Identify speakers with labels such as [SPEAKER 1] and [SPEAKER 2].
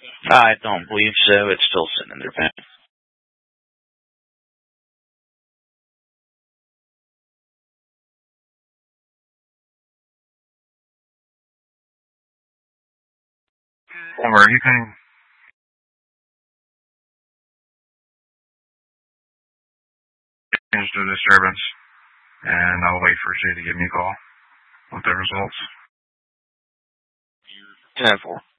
[SPEAKER 1] I don't believe so. It's still sitting in their pen.
[SPEAKER 2] Or you can change the disturbance, and I'll wait for Shay to give me a call with the results.
[SPEAKER 1] 10-4.